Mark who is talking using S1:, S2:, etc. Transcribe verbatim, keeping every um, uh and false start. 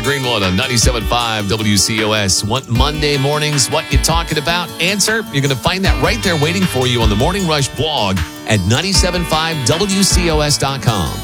S1: Greenwood on ninety-seven point five W C O S. What Monday mornings, what you talking about? Answer, you're going to find that right there waiting for you on the Morning Rush blog at nine seven five W C O S dot com.